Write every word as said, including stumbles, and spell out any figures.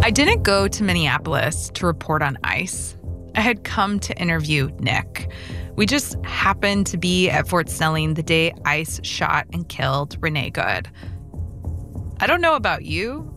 I didn't go to Minneapolis to report on ICE. I had come to interview Nick. We just happened to be at Fort Snelling the day ICE shot and killed Renee Good. I don't know about you,